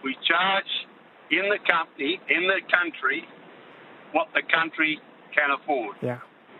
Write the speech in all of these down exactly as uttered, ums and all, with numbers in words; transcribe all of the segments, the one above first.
We charge in the company, in the country, what the country can afford. Yeah.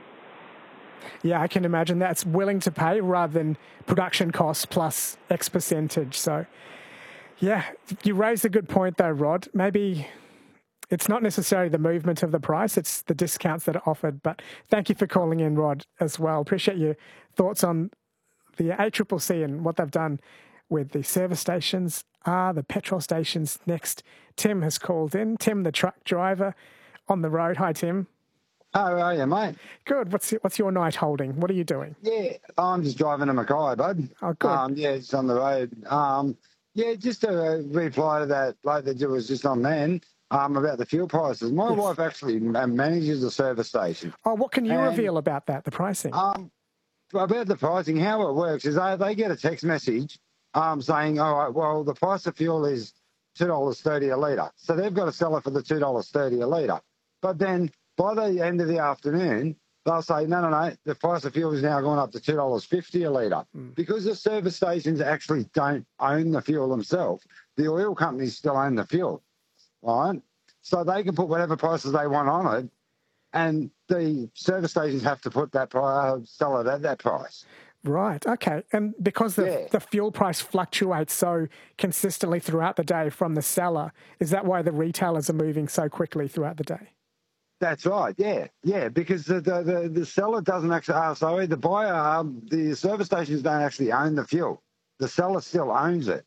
Yeah, I can imagine that's willing to pay rather than production costs plus X percentage. So, yeah, you raised a good point though, Rod. Maybe it's not necessarily the movement of the price, it's the discounts that are offered. But thank you for calling in, Rod, as well. Appreciate your thoughts on the A C C C and what they've done with the service stations, are the petrol stations next. Tim has called in. Tim, the truck driver on the road. Hi, Tim. How are you, mate? Good. What's your, what's your night holding? What are you doing? Yeah, I'm just driving to Mackay, bud. Oh, good. Um, yeah, it's on the road. Um, yeah, just to reply to that bloke that was just on then um, about the fuel prices. My Yes. wife actually manages a service station. Oh, what can you And, reveal about that, the pricing? Um, about the pricing, how it works is they, they get a text message um, saying, all right, well, the price of fuel is two dollars thirty a litre. So they've got to sell it for the two dollars thirty a litre. But then by the end of the afternoon, they'll say, no, no, no, the price of fuel is now going up to two dollars fifty a litre. Mm. Because the service stations actually don't own the fuel themselves. The oil companies still own the fuel, right? So they can put whatever prices they want on it, and the service stations have to put that price, sell it at that price. Right, okay. And because the, Yeah. the fuel price fluctuates so consistently throughout the day from the seller, is that why the retailers are moving so quickly throughout the day? That's right, yeah, yeah, because the the, the, the seller doesn't actually, uh, sorry, the buyer, um, the service stations don't actually own the fuel. The seller still owns it.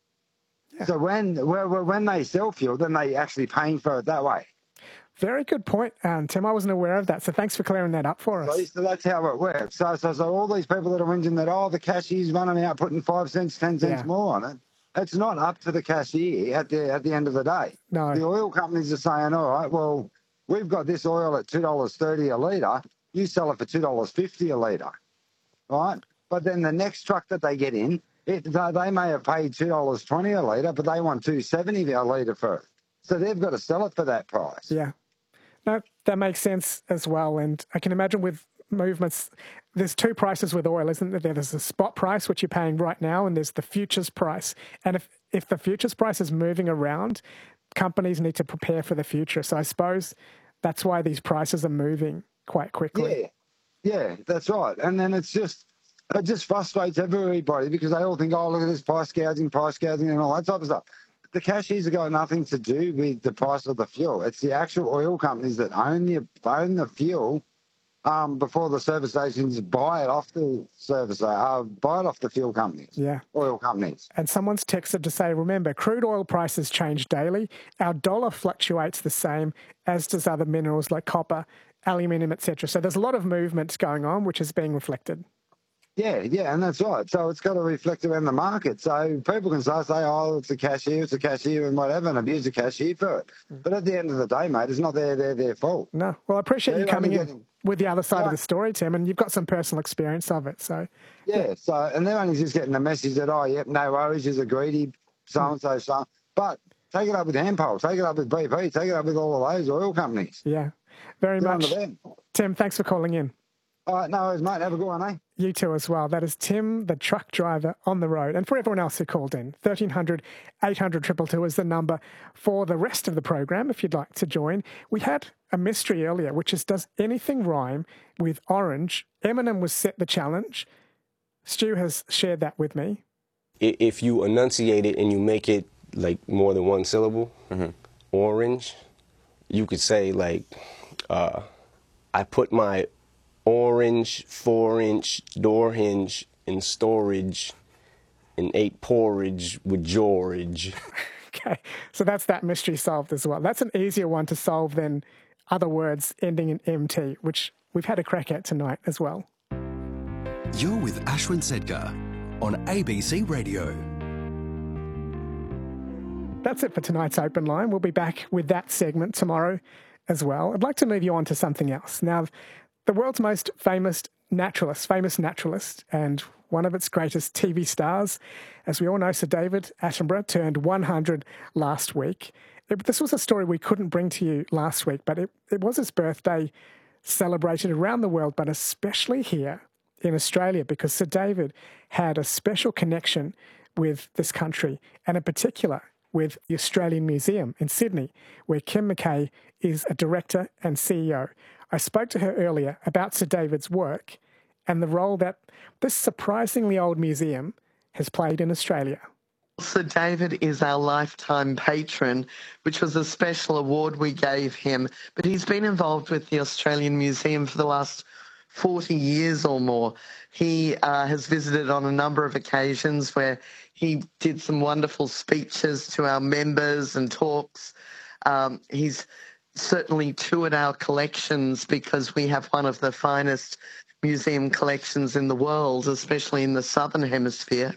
Yeah. So when when they sell fuel, then they actually paying for it that way. Very good point, um, Tim. I wasn't aware of that, so thanks for clearing that up for us. So, so that's how it works. So, so, so all these people that are whinging that, oh, the cashier's running out, putting five cents, ten cents yeah. more on it, it's not up to the cashier at the at the end of the day. No. The oil companies are saying, all right, well, we've got this oil at two dollars thirty a litre. You sell it for two dollars fifty a litre, right? But then the next truck that they get in, it, they may have paid two dollars twenty a litre, but they want two dollars seventy a litre for it. So they've got to sell it for that price. Yeah. No, that makes sense as well. And I can imagine with movements, there's two prices with oil, isn't there? There's the spot price, which you're paying right now, and there's the futures price. And if, if the futures price is moving around, companies need to prepare for the future. So I suppose that's why these prices are moving quite quickly. Yeah, yeah, that's right. And then it's just, it just frustrates everybody because they all think, oh, look at this price gouging, price gouging and all that type of stuff. The cashiers have got nothing to do with the price of the fuel. It's the actual oil companies that own the, own the fuel um, before the service stations buy it off the service, uh, buy it off the fuel companies, yeah, oil companies. And someone's texted to say, remember, crude oil prices change daily. Our dollar fluctuates the same, as does other minerals like copper, aluminium, et cetera. So there's a lot of movement going on, which is being reflected. Yeah, yeah, and that's right. So it's got to reflect around the market. So people can start say, oh, it's a cashier, it's a cashier and whatever, and abuse the cashier for it. But at the end of the day, mate, it's not their, their, their fault. No. Well, I appreciate They're you coming in getting... with the other side right. of the story, Tim, and you've got some personal experience of it. So Yeah, so, and they're only just getting the message that, oh, yep, no worries, you're greedy, so-and-so, so But take it up with Ampol, take it up with B P, take it up with all of those oil companies. Yeah, very Get much. Tim, thanks for calling in. All right, no worries, mate. Have a good one, eh? You too as well. That is Tim, the truck driver on the road. And for everyone else who called in, thirteen hundred, eight hundred, two two two is the number for the rest of the program if you'd like to join. We had a mystery earlier, which is, does anything rhyme with orange? Eminem was set the challenge. Stu has shared that with me. If you enunciate it and you make it like more than one syllable, mm-hmm. orange, you could say like, uh, I put my orange four-inch door hinge in storage and ate porridge with George. Okay, so that's that mystery solved as well. That's an easier one to solve than other words ending in M T, which we've had a crack at tonight as well. You're with Ashwin Sedgar on A B C Radio. That's it for tonight's Open Line. We'll be back with that segment tomorrow as well. I'd like to move you on to something else. Now, the world's most famous naturalist, famous naturalist, and one of its greatest T V stars, as we all know, Sir David Attenborough turned one hundred last week. It, this was a story we couldn't bring to you last week, but it, it was his birthday celebrated around the world, but especially here in Australia, because Sir David had a special connection with this country, and in particular, with the Australian Museum in Sydney, where Kim McKay is a director and C E O. I spoke to her earlier about Sir David's work and the role that this surprisingly old museum has played in Australia. Sir David is our lifetime patron, which was a special award we gave him, but he's been involved with the Australian Museum for the last forty years or more. He uh, has visited on a number of occasions where he did some wonderful speeches to our members and talks. Um, he's certainly toured our collections because we have one of the finest museum collections in the world, especially in the Southern Hemisphere.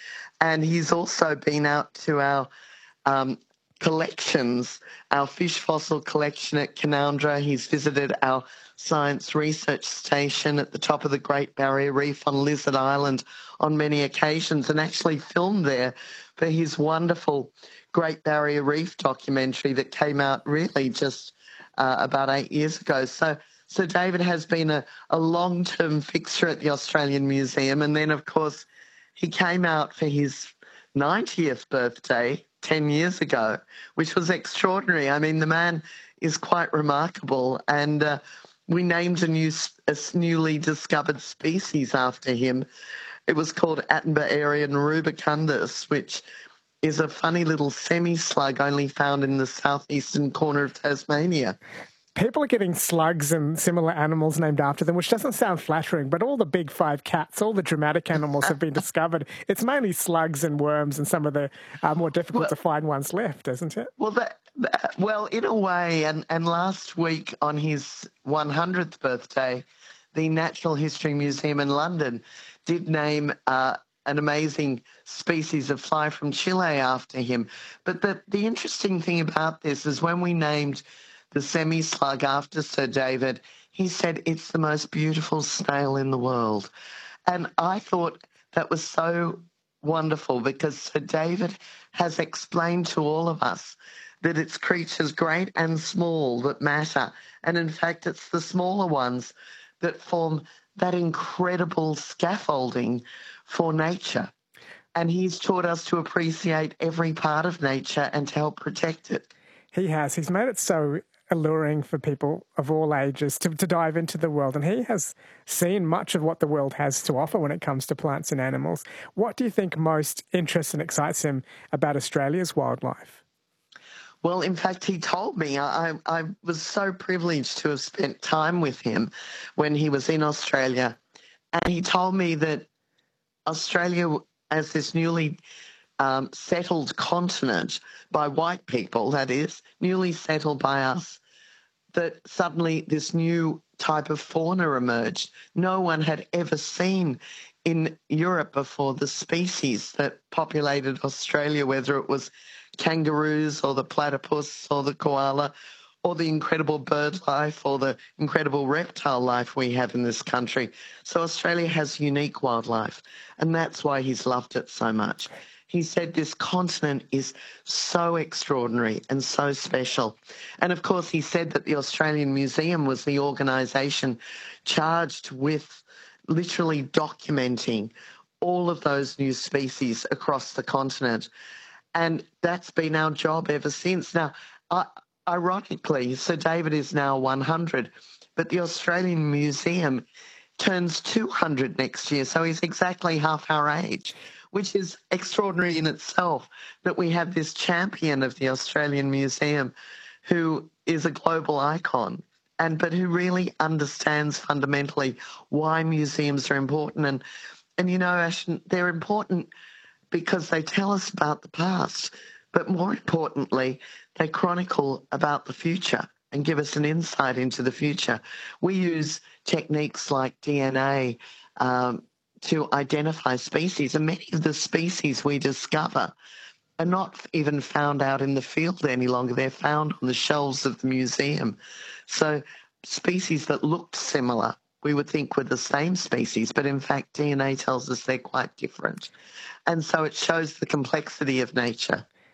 And he's also been out to our um, collections, our fish fossil collection at Canowindra. He's visited our science research station at the top of the Great Barrier Reef on Lizard Island on many occasions and actually filmed there for his wonderful Great Barrier Reef documentary that came out really just uh, about eight years ago. So, so David has been a, a long-term fixture at the Australian Museum. And then, of course, he came out for his ninetieth birthday ten years ago, which was extraordinary. I mean, the man is quite remarkable. And uh, we named a new, a newly discovered species after him. It was called Attenboroughian rubicundus, which is a funny little semi-slug only found in the southeastern corner of Tasmania. People are getting slugs and similar animals named after them, which doesn't sound flattering, but all the big five cats, all the dramatic animals have been discovered. It's mainly slugs and worms and some of the uh, more difficult well, to find ones left, isn't it? Well, that, that, well, in a way, and, and last week on his one hundredth birthday, the Natural History Museum in London did name uh, an amazing species of fly from Chile after him. But the, the interesting thing about this is when we named the semi-slug after Sir David, he said it's the most beautiful snail in the world. And I thought that was so wonderful because Sir David has explained to all of us that it's creatures great and small that matter. And in fact, it's the smaller ones that form that incredible scaffolding for nature. And he's taught us to appreciate every part of nature and to help protect it. He has. He's made it so alluring for people of all ages to, to dive into the world. And he has seen much of what the world has to offer when it comes to plants and animals. What do you think most interests and excites him about Australia's wildlife? Well, in fact, he told me, I, I was so privileged to have spent time with him when he was in Australia. And he told me that Australia, as this newly Um, settled continent by white people, that is, newly settled by us, that suddenly this new type of fauna emerged. No one had ever seen in Europe before the species that populated Australia, whether it was kangaroos or the platypus or the koala or the incredible bird life or the incredible reptile life we have in this country. So Australia has unique wildlife, and that's why he's loved it so much. He said this continent is so extraordinary and so special. And of course, he said that the Australian Museum was the organisation charged with literally documenting all of those new species across the continent. And that's been our job ever since. Now, uh, ironically, Sir David is now one hundred, but the Australian Museum turns two hundred next year, so he's exactly half our age, which is extraordinary in itself, that we have this champion of the Australian Museum who is a global icon, and but who really understands fundamentally why museums are important. And, and you know, Ashton, they're important because they tell us about the past, but more importantly, they chronicle about the future and give us an insight into the future. We use techniques like D N A, um, to identify species, and many of the species we discover are not even found out in the field any longer. They're found on the shelves of the museum. So species that looked similar, we would think were the same species, but in fact D N A tells us they're quite different. And so it shows the complexity of nature.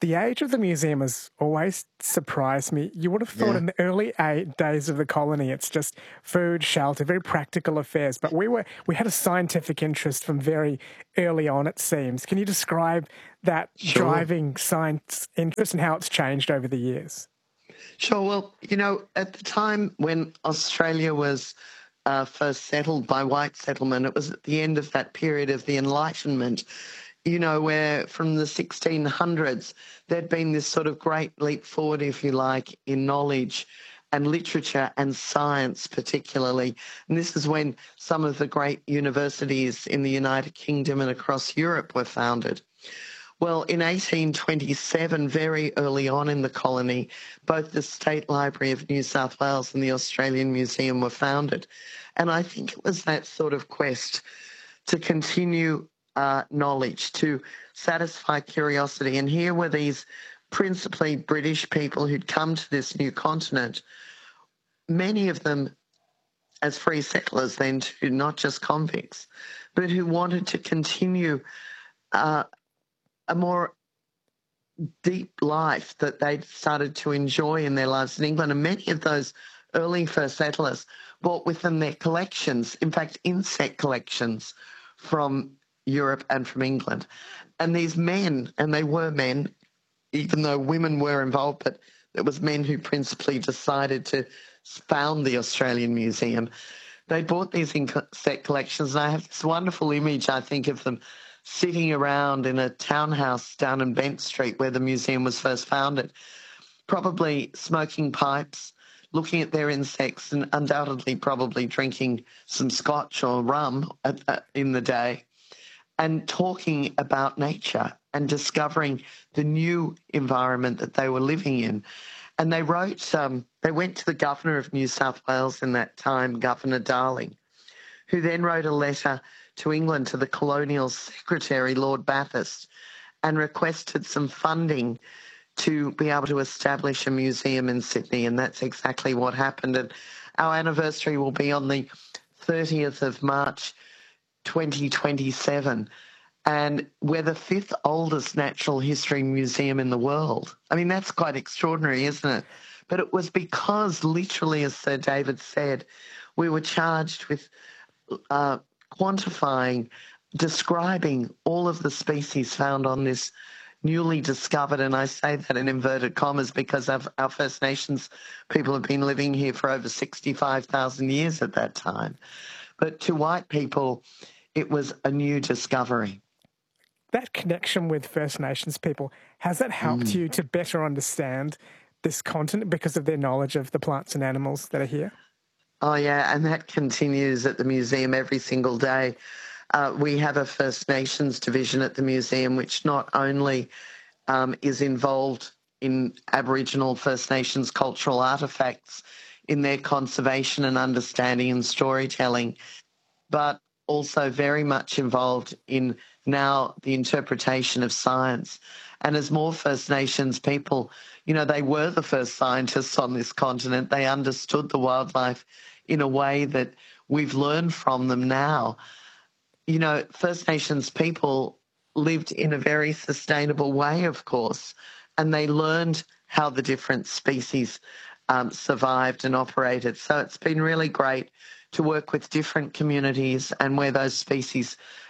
The age of the museum has always surprised me. You would have thought Yeah. in the early eight days of the colony, it's just food, shelter, very practical affairs. But we were we had a scientific interest from very early on, it seems. Can you describe that Sure. driving science interest and how it's changed over the years? Sure. Well, you know, at the time when Australia was uh, first settled by white settlement, it was at the end of that period of the Enlightenment, you know, where from the sixteen hundreds, there'd been this sort of great leap forward, if you like, in knowledge and literature and science particularly. And this is when some of the great universities in the United Kingdom and across Europe were founded. Well, in eighteen twenty-seven, very early on in the colony, both the State Library of New South Wales and the Australian Museum were founded. And I think it was that sort of quest to continue uh, knowledge, to satisfy curiosity. And here were these principally British people who'd come to this new continent, many of them as free settlers then too, not just convicts, but who wanted to continue uh, a more deep life that they'd started to enjoy in their lives in England. And many of those early first settlers brought with them their collections, in fact, insect collections from Europe and from England. And these men, and they were men, even though women were involved, but it was men who principally decided to found the Australian Museum. They bought these insect collections, and I have this wonderful image, I think, of them sitting around in a townhouse down in Bent Street where the museum was first founded, probably smoking pipes, looking at their insects, and undoubtedly probably drinking some scotch or rum at, uh, in the day, and talking about nature and discovering the new environment that they were living in. And they wrote, um, they went to the Governor of New South Wales in that time, Governor Darling, who then wrote a letter to England to the Colonial Secretary, Lord Bathurst, and requested some funding to be able to establish a museum in Sydney. And that's exactly what happened. And our anniversary will be on the thirtieth of March, twenty twenty-seven. And we're the fifth oldest natural history museum in the world. I mean, that's quite extraordinary, isn't it? But it was because, literally, as Sir David said, we were charged with uh, quantifying, describing all of the species found on this newly discovered, and I say that in inverted commas because our, our First Nations people have been living here for over sixty-five thousand years at that time. But to white people, it was a new discovery. That connection with First Nations people, has that helped Mm. you to better understand this continent because of their knowledge of the plants and animals that are here? Oh, yeah, and that continues at the museum every single day. Uh, we have a First Nations division at the museum, which not only um, is involved in Aboriginal First Nations cultural artefacts, in their conservation and understanding and storytelling, but also very much involved in now the interpretation of science. And as more First Nations people, you know, they were the first scientists on this continent. They understood the wildlife in a way that we've learned from them now. You know, First Nations people lived in a very sustainable way, of course, and they learned how the different species um, survived and operated. So it's been really great to work with different communities and where those species